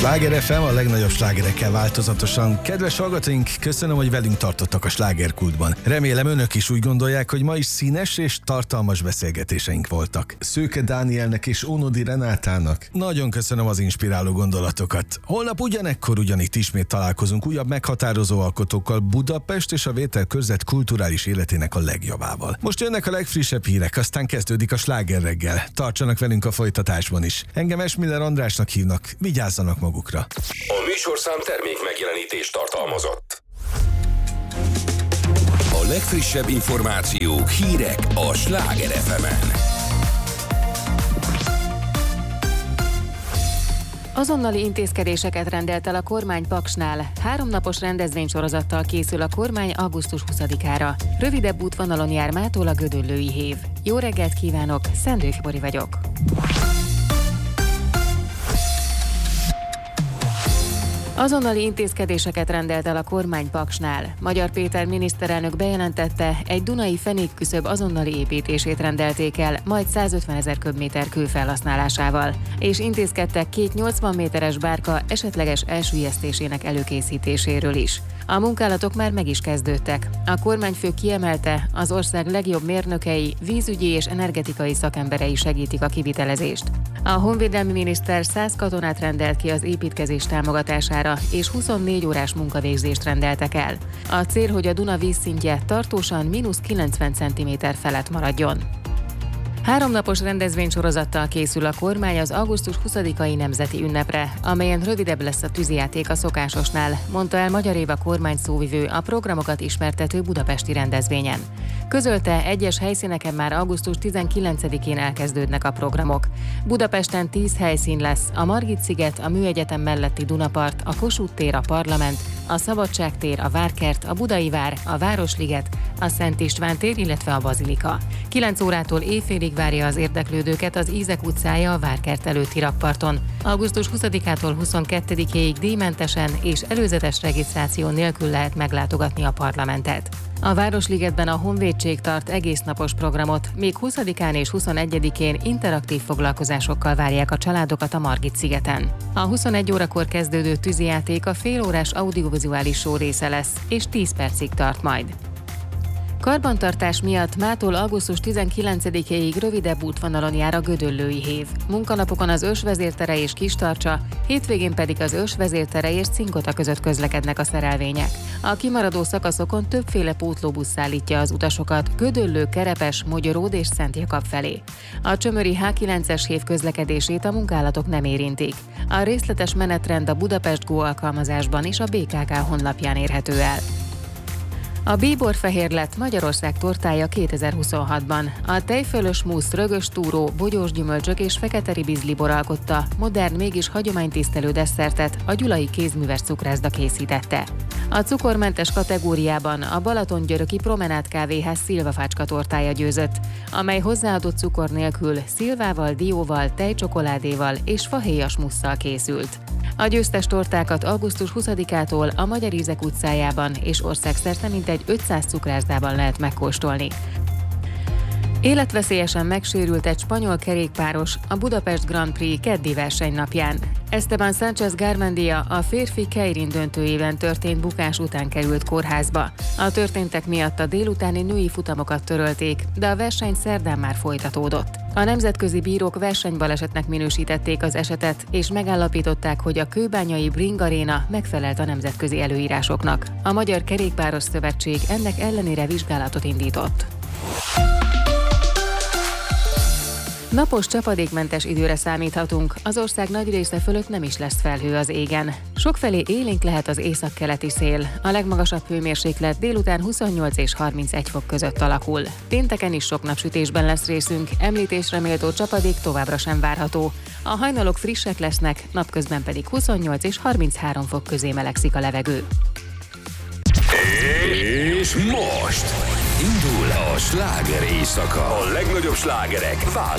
Sláger FM, a legnagyobb slágerekkel változatosan. Kedves hallgatóink, köszönöm, hogy velünk tartottak a slágerkultban. Remélem önök is úgy gondolják, hogy ma is színes és tartalmas beszélgetéseink voltak. Szőke Dánielnek és Ónodi Renátának nagyon köszönöm az inspiráló gondolatokat. Holnap ugyanekkor ugyanitt ismét találkozunk újabb meghatározó alkotókkal, Budapest és a Vételkörzet kulturális életének a legjobbával. Most jönnek a legfrissebb hírek, aztán kezdődik a sláger reggel. Tartsanak velünk a folytatásban is. Engem Esmiller Andrásnak hívnak, vigyázzanak magukra. A műsorszám termék megjelenítést tartalmazott. A legfrissebb információk, hírek a Sláger FM-en. Azonnali intézkedéseket rendelt el a kormány Paksnál. 3 napos rendezvénysorozattal készül a kormány augusztus 20-ára. Rövidebb útvonalon jár mától a Gödöllői hév. Jó reggelt kívánok, Szendőfi Bori vagyok. Azonnali intézkedéseket rendelt el a kormány Paksnál. Magyar Péter miniszterelnök bejelentette, egy dunai fenékküszöb azonnali építését rendelték el, majd 150 000 köbméter kő felhasználásával, és intézkedtek 2 80 méteres bárka esetleges elsüllyesztésének előkészítéséről is. A munkálatok már meg is kezdődtek. A kormányfő kiemelte, az ország legjobb mérnökei, vízügyi és energetikai szakemberei segítik a kivitelezést. A honvédelmi miniszter 100 katonát rendelt ki az építkezés támogatására, és 24 órás munkavégzést rendeltek el. A cél, hogy a Duna vízszintje tartósan -90 cm felett maradjon. 3 napos rendezvénysorozattal készül a kormány az augusztus 20-ai nemzeti ünnepre, amelyen rövidebb lesz a tűzijáték a szokásosnál, mondta el Magyar Éva kormány szóvivő a programokat ismertető budapesti rendezvényen. Közölte, egyes helyszíneken már augusztus 19-én elkezdődnek a programok. Budapesten 10 helyszín lesz, a Margit-sziget, a Műegyetem melletti Dunapart, a Kossuth tér, a Parlament, a Szabadságtér, a Várkert, a Budai Vár, a Városliget, a Szent István tér, illetve a Bazilika. 9 órától éjfélig várja az érdeklődőket az Ízek utcája a Várkert előtti rakparton. Augusztus 20-ától 22-ig díjmentesen és előzetes regisztráció nélkül lehet meglátogatni a Parlamentet. A Városligetben a Honvédség tart egésznapos programot, még 20-án és 21-én interaktív foglalkozásokkal várják a családokat a Margit-szigeten. A 21 órakor kezdődő tűzijáték a félórás audiovizuális show része lesz, és 10 percig tart majd. Karbantartás miatt mától augusztus 19-ig rövidebb útvonalon jár a Gödöllői hév. Munkanapokon az Ősvezértere és Kistarcsa, hétvégén pedig az Ősvezértere és Cinkota között közlekednek a szerelvények. A kimaradó szakaszokon többféle pótlóbusz szállítja az utasokat Gödöllő, Kerepes, Mogyoród és Szent Jakab felé. A csömöri H9-es hév közlekedését a munkálatok nem érintik. A részletes menetrend a Budapest Go alkalmazásban és a BKK honlapján érhető el. A bíborfehér lett Magyarország tortája 2026-ban. A tejfölös musz, rögös túró, bogyós gyümölcsök és fekete ribizlibor alkotta, modern, mégis hagyománytisztelő desszertet a Gyulai Kézműves Cukrászda készítette. A cukormentes kategóriában a Balatongyöröki Promenád kávéház szilvafácska tortája győzött, amely hozzáadott cukor nélkül szilvával, dióval, tejcsokoládéval és fahéjas musszal készült. A győztes tortákat augusztus 20-ától a Magyar Ízek utcájában és országszerte mintegy 500 cukrászdában lehet megkóstolni. Életveszélyesen megsérült egy spanyol kerékpáros a Budapest Grand Prix keddi versenynapján. Esteban Sánchez Garmendia a férfi Keirin döntőjében történt bukás után került kórházba. A történtek miatt a délutáni női futamokat törölték, de a verseny szerdán már folytatódott. A nemzetközi bírók versenybalesetnek minősítették az esetet, és megállapították, hogy a kőbányai Bring Arena megfelelt a nemzetközi előírásoknak. A Magyar Kerékpáros Szövetség ennek ellenére vizsgálatot indított. Napos csapadékmentes időre számíthatunk, az ország nagy része fölött nem is lesz felhő az égen. Sokfelé élénk lehet az északkeleti szél, a legmagasabb hőmérséklet délután 28 és 31 fok között alakul. Pénteken is sok napsütésben lesz részünk, említésre méltó csapadék továbbra sem várható. A hajnalok frissek lesznek, napközben pedig 28 és 33 fok közé melegszik a levegő. És most indul a sláger éjszaka. A legnagyobb slágerek